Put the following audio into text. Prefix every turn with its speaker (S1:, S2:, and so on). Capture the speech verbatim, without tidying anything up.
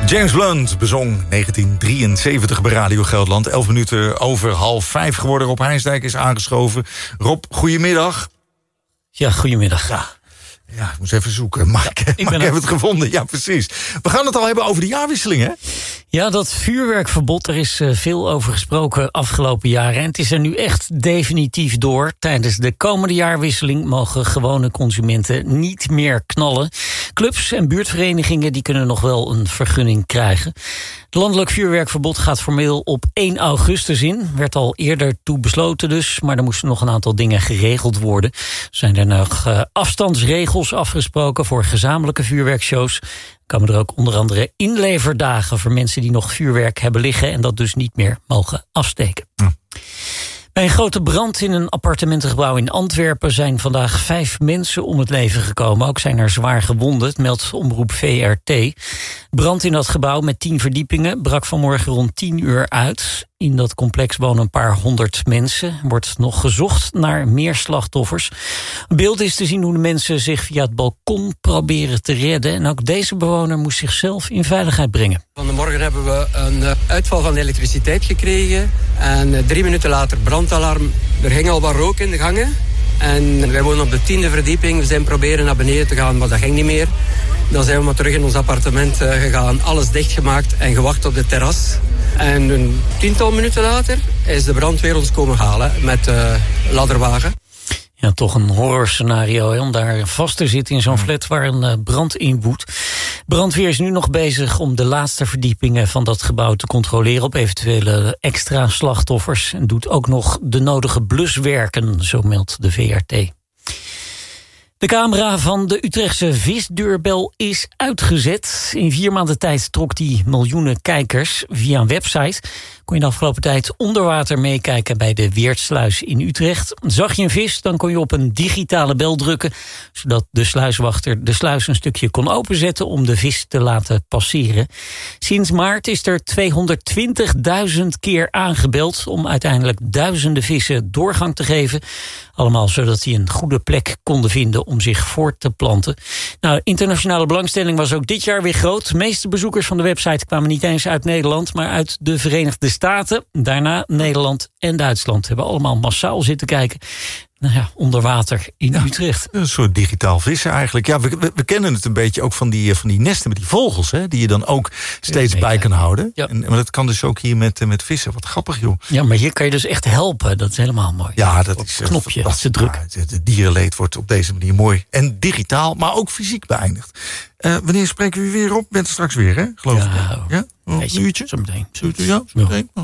S1: James Blunt bezong negentien drieënzeventig bij Radio Gelderland. Elf minuten over half vijf geworden. Rob Heinsdijk is aangeschoven. Rob, goedemiddag.
S2: Ja, goedemiddag.
S1: Ja, ja ik moest even zoeken. Maar
S2: ja,
S1: ik, maar ik heb het gevonden. Ja, precies. We gaan het al hebben over de jaarwisseling, hè?
S2: Ja, dat vuurwerkverbod, er is veel over gesproken afgelopen jaren. En het is er nu echt definitief door. Tijdens de komende jaarwisseling mogen gewone consumenten niet meer knallen. Clubs en buurtverenigingen die kunnen nog wel een vergunning krijgen. Het landelijk vuurwerkverbod gaat formeel op één augustus in. Werd al eerder toe besloten dus, maar er moesten nog een aantal dingen geregeld worden. Zijn er nog uh, afstandsregels afgesproken voor gezamenlijke vuurwerkshows. Komen er ook onder andere inleverdagen voor mensen die nog vuurwerk hebben liggen en dat dus niet meer mogen afsteken. Hm. Bij een grote brand in een appartementengebouw in Antwerpen zijn vandaag vijf mensen om het leven gekomen. Ook zijn er zwaar gewonden, het meldt omroep V R T. Brand in dat gebouw met tien verdiepingen brak vanmorgen rond tien uur uit. In dat complex wonen een paar honderd mensen. Er wordt nog gezocht naar meer slachtoffers. Een beeld is te zien hoe de mensen zich via het balkon proberen te redden. En ook deze bewoner moest zichzelf in veiligheid brengen.
S3: Vanmorgen hebben we een uitval van de elektriciteit gekregen. En drie minuten later brandalarm. Er ging al wat rook in de gangen. En wij wonen op de tiende verdieping. We zijn proberen naar beneden te gaan, maar dat ging niet meer. Dan zijn we maar terug in ons appartement gegaan. Alles dichtgemaakt en gewacht op de terras. En een tiental minuten later is de brandweer ons komen halen met de ladderwagen.
S2: Ja, toch een horrorscenario hè, om daar vast te zitten in zo'n flat waar een brand in woedt. Brandweer is nu nog bezig om de laatste verdiepingen van dat gebouw te controleren op eventuele extra slachtoffers. En doet ook nog de nodige bluswerken, zo meldt de V R T. De camera van de Utrechtse visdeurbel is uitgezet. In vier maanden tijd trok die miljoenen kijkers. Via een website kon je de afgelopen tijd onder water meekijken bij de Weertsluis in Utrecht. Zag je een vis, dan kon je op een digitale bel drukken, zodat de sluiswachter de sluis een stukje kon openzetten om de vis te laten passeren. Sinds maart is er tweehonderdtwintigduizend keer aangebeld om uiteindelijk duizenden vissen doorgang te geven. Allemaal zodat die een goede plek konden vinden om zich voort te planten. Nou, internationale belangstelling was ook dit jaar weer groot. De meeste bezoekers van de website kwamen niet eens uit Nederland, maar uit de Verenigde Staten. Daarna Nederland en Duitsland hebben allemaal massaal zitten kijken. Nou ja, onder water in ja, Utrecht.
S1: Een soort digitaal vissen eigenlijk. Ja, we, we, we kennen het een beetje ook van die, van die nesten met die vogels, hè, die je dan ook steeds ja, bij kan houden. Ja. En, maar dat kan dus ook hier met, met vissen. Wat grappig, joh.
S2: Ja, maar hier kan je dus echt helpen. Dat is helemaal mooi.
S1: Ja, dat is
S2: een knopje. Dat
S1: te druk. Ja, het, het dierenleed wordt op deze manier mooi en digitaal, maar ook fysiek beëindigd. Uh, wanneer spreken we weer op? Bent er straks weer, hè? Geloof ik.
S2: Ja,
S1: ja? Oh, een uurtje?
S2: Zo meteen.
S1: Ja, zo meteen.